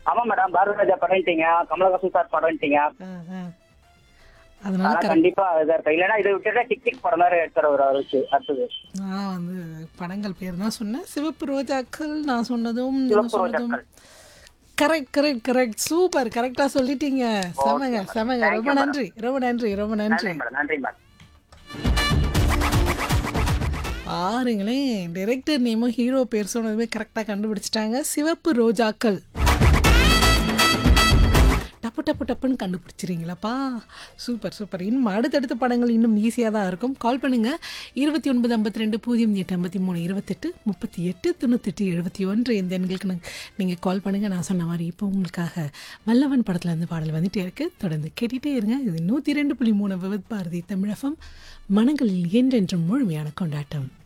ஆமா madam, Bharathi Raja படம்ட்டீங்க, Kamal Haasan sir படம்ட்டீங்க. ஆ, ஆ. அதனால ஆனா கரெக்ட். கண்டிப்பா இதா இருக்கும். இல்லன்னா இதை விட்டுட்டா டிக் டிக் படம் தான் எடுத்துறவர் அவருக்கு அடுத்தது. நான் வந்து படங்கள் பேர் தான் சொன்னேன். சிவப்பு ரோஜாக்கள் நான் சொன்னதும் நீங்க சிவப்பு சொன்னதும் ரோஜாக்கள். Correct, correct, correct. சூப்பர். கரெக்ட்டா சொல்லிட்டீங்க. Okay செமங்க, madam. செமங்க. ரொம்ப தேங்க்யூ மேடம். நன்றி. ரொம்ப நன்றி. ரொம்ப நன்றி நன்றி. மேடம், நன்றி மேடம். பாருங்களேன், டைரக்டர் நேமும் ஹீரோ பேர் சொன்னதுமே கரெக்ட்டா கண்டுபிடிச்சிட்டாங்க. சிவப்பு ரோஜாக்கள். டப்பு டப்பு டப்புன்னு கண்டுபிடிச்சிறீங்களாப்பா. Super, super. இன்னும் அடுத்தடுத்த படங்கள் இன்னும் ஈஸியாக தான் இருக்கும். கால் பண்ணுங்க 2952 08 38 38 98 இந்த எண்களுக்கு நீங்கள் கால் பண்ணுங்கள். நான் சொன்ன மாதிரி இப்போ உங்களுக்காக வல்லவன் படத்துலேருந்து பாடல் வந்துட்டே இருக்கு. தொடர்ந்து கேட்டுகிட்டே இருங்க. இது 102.3 விவித் பாரதி தமிழகம். மனங்களில் என்றென்றும் முழுமையான கொண்டாட்டம்.